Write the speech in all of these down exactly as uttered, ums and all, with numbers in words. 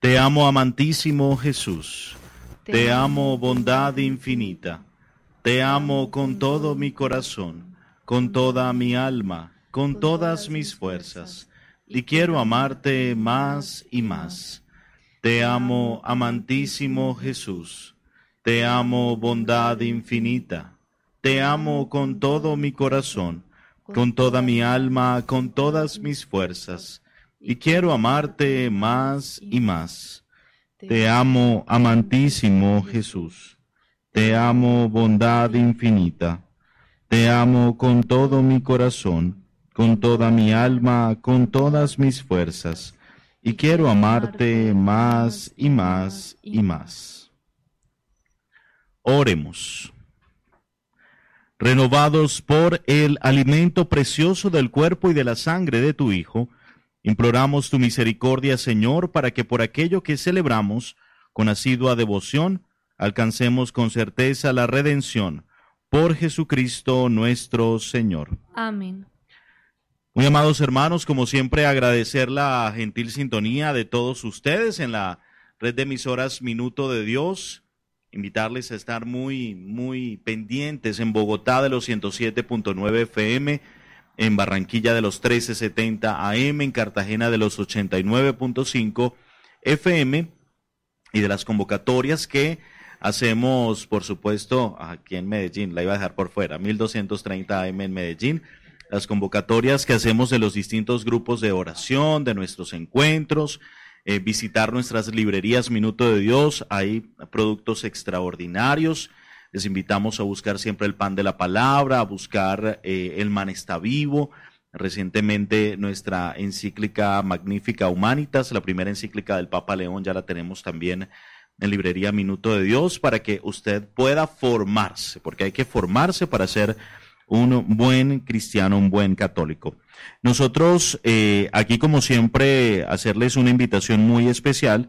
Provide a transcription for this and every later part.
Te amo, amantísimo Jesús. Te amo, bondad infinita. Te amo con todo mi corazón, con toda mi alma, con todas mis fuerzas. Y quiero amarte más y más. Te amo, amantísimo Jesús. Te amo, bondad infinita. Te amo con todo mi corazón, con toda mi alma, con todas mis fuerzas. Y quiero amarte más y más. Te amo, amantísimo Jesús. Te amo, bondad infinita. Te amo con todo mi corazón, con toda mi alma, con todas mis fuerzas. Y quiero amarte más y más y más. Oremos. Renovados por el alimento precioso del cuerpo y de la sangre de tu Hijo, imploramos tu misericordia, Señor, para que por aquello que celebramos con asidua devoción, alcancemos con certeza la redención. Por Jesucristo nuestro Señor. Amén. Muy amados hermanos, como siempre, agradecer la gentil sintonía de todos ustedes en la red de emisoras Minuto de Dios. Invitarles a estar muy, muy pendientes en Bogotá de los ciento siete punto nueve F M, en Barranquilla de los trece setenta A M, en Cartagena de los ochenta y nueve punto cinco F M, y de las convocatorias que hacemos, por supuesto, aquí en Medellín, la iba a dejar por fuera, mil doscientos treinta A M en Medellín, las convocatorias que hacemos de los distintos grupos de oración, de nuestros encuentros, eh, visitar nuestras librerías Minuto de Dios, hay productos extraordinarios. Les invitamos a buscar siempre el pan de la palabra, a buscar eh, el man está vivo. Recientemente nuestra encíclica Magnifica Humanitas, la primera encíclica del Papa León, ya la tenemos también en librería Minuto de Dios, para que usted pueda formarse, porque hay que formarse para ser un buen cristiano, un buen católico. Nosotros eh, aquí, como siempre, hacerles una invitación muy especial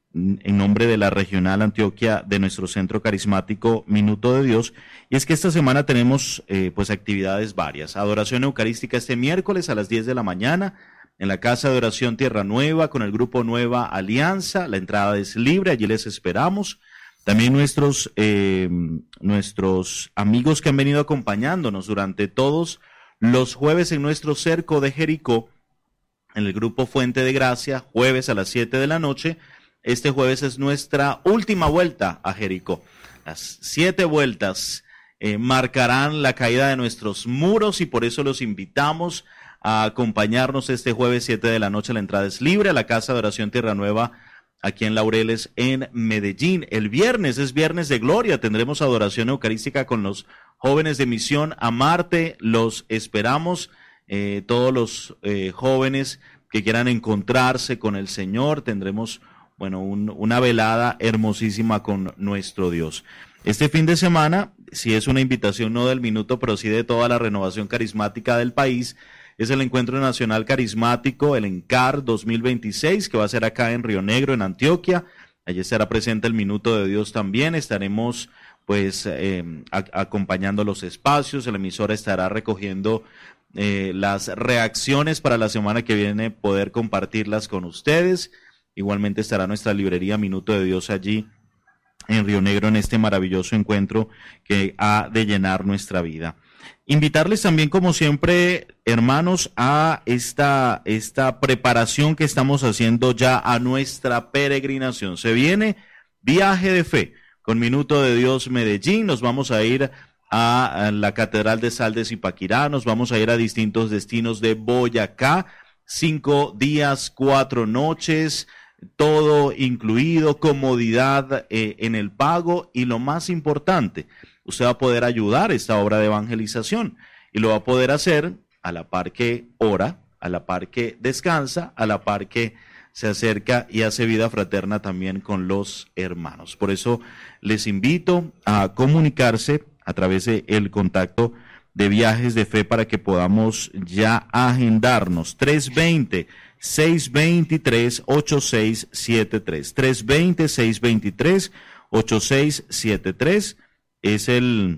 en nombre de la Regional Antioquia de nuestro Centro Carismático Minuto de Dios, y es que esta semana tenemos eh, pues actividades varias. Adoración Eucarística este miércoles a las diez de la mañana en la Casa de Oración Tierra Nueva con el grupo Nueva Alianza. La entrada es libre, allí les esperamos. También nuestros, eh, nuestros amigos que han venido acompañándonos durante todos los jueves en nuestro cerco de Jericó, en el grupo Fuente de Gracia, jueves a las siete de la noche. Este jueves es nuestra última vuelta a Jericó. Las siete vueltas eh, marcarán la caída de nuestros muros, y por eso los invitamos a acompañarnos este jueves siete de la noche. La entrada es libre a la Casa de Oración Tierra Nueva, aquí en Laureles, en Medellín. El viernes es Viernes de Gloria, tendremos adoración eucarística con los jóvenes de Misión Amarte. Los esperamos, eh, todos los eh, jóvenes que quieran encontrarse con el Señor. Tendremos, bueno, un, una velada hermosísima con nuestro Dios. Este fin de semana, si es una invitación no del minuto, pero sí de toda la renovación carismática del país, es el Encuentro Nacional Carismático, el ENCAR dos mil veintiséis, que va a ser acá en Río Negro, en Antioquia. Allí estará presente el Minuto de Dios también. Estaremos pues eh, a, acompañando los espacios. La emisora estará recogiendo eh, las reacciones para la semana que viene, poder compartirlas con ustedes. Igualmente estará nuestra librería Minuto de Dios allí en Río Negro, en este maravilloso encuentro que ha de llenar nuestra vida. Invitarles también, como siempre, hermanos, a esta, esta preparación que estamos haciendo ya a nuestra peregrinación. Se viene Viaje de Fe con Minuto de Dios Medellín. Nos vamos a ir a, a la Catedral de Sal de Zipaquirá, nos vamos a ir a distintos destinos de Boyacá, cinco días, cuatro noches, todo incluido, comodidad eh, en el pago, y lo más importante, usted va a poder ayudar esta obra de evangelización, y lo va a poder hacer a la par que ora, a la par que descansa, a la par que se acerca y hace vida fraterna también con los hermanos. Por eso les invito a comunicarse a través del contacto de Viajes de Fe para que podamos ya agendarnos. tres veinte, seis veintitrés, ochenta y seis setenta y tres. tres veinte, seis veintitrés, ochenta y seis setenta y tres es el,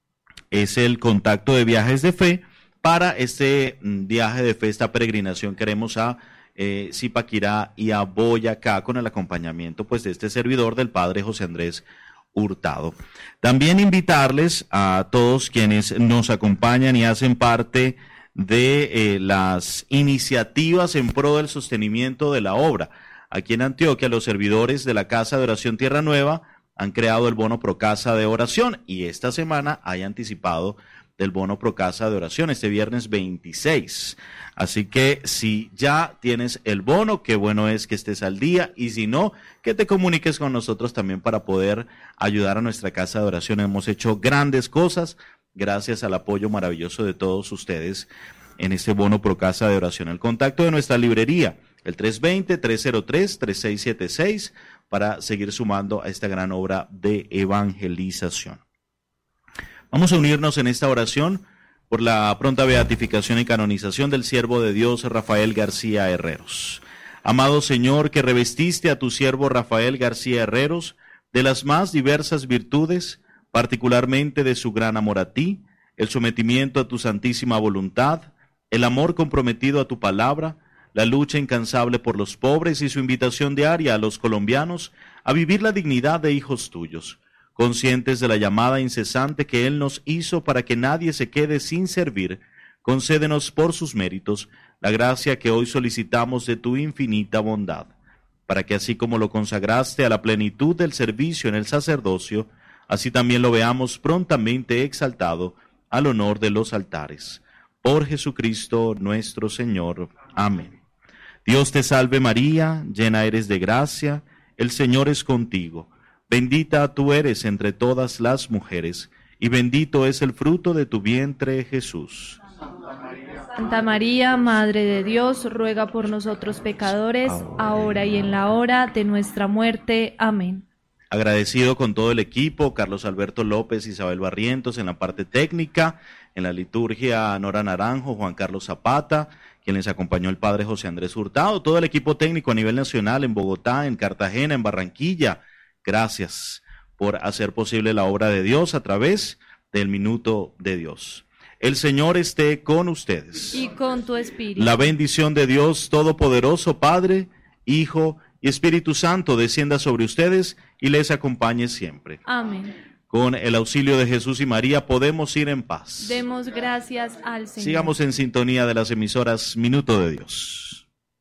es el contacto de Viajes de Fe para este viaje de fe, esta peregrinación que haremos a eh, Zipaquirá y a Boyacá, con el acompañamiento pues de este servidor del Padre José Andrés Hurtado. También invitarles a todos quienes nos acompañan y hacen parte de eh, las iniciativas en pro del sostenimiento de la obra. Aquí en Antioquia, los servidores de la Casa de Oración Tierra Nueva han creado el bono Pro Casa de Oración y esta semana hay anticipado del bono Pro Casa de Oración este viernes veintiséis. Así que si ya tienes el bono, qué bueno es que estés al día, y si no, que te comuniques con nosotros también para poder ayudar a nuestra Casa de Oración. Hemos hecho grandes cosas gracias al apoyo maravilloso de todos ustedes en este bono Pro Casa de Oración. El contacto de nuestra librería, el tres dos cero, tres cero tres, tres seis siete seis, para seguir sumando a esta gran obra de evangelización. Vamos a unirnos en esta oración por la pronta beatificación y canonización del siervo de Dios Rafael García Herreros. Amado Señor, que revestiste a tu siervo Rafael García Herreros de las más diversas virtudes, particularmente de su gran amor a ti, el sometimiento a tu santísima voluntad, el amor comprometido a tu palabra, la lucha incansable por los pobres y su invitación diaria a los colombianos a vivir la dignidad de hijos tuyos, conscientes de la llamada incesante que Él nos hizo para que nadie se quede sin servir. Concédenos por sus méritos la gracia que hoy solicitamos de tu infinita bondad, para que así como lo consagraste a la plenitud del servicio en el sacerdocio, así también lo veamos prontamente exaltado al honor de los altares. Por Jesucristo nuestro Señor. Amén. Dios te salve María, llena eres de gracia, el Señor es contigo. Bendita tú eres entre todas las mujeres, y bendito es el fruto de tu vientre, Jesús. Santa María, Madre de Dios, ruega por nosotros pecadores, ahora y en la hora de nuestra muerte. Amén. Agradecido con todo el equipo, Carlos Alberto López, Isabel Barrientos en la parte técnica, en la liturgia Nora Naranjo, Juan Carlos Zapata, quien les acompañó el Padre José Andrés Hurtado, todo el equipo técnico a nivel nacional en Bogotá, en Cartagena, en Barranquilla. Gracias por hacer posible la obra de Dios a través del Minuto de Dios. El Señor esté con ustedes. Y con tu espíritu. La bendición de Dios Todopoderoso, Padre, Hijo y Espíritu Santo, descienda sobre ustedes y les acompañe siempre. Amén. Con el auxilio de Jesús y María podemos ir en paz. Demos gracias al Señor. Sigamos en sintonía de las emisoras Minuto de Dios.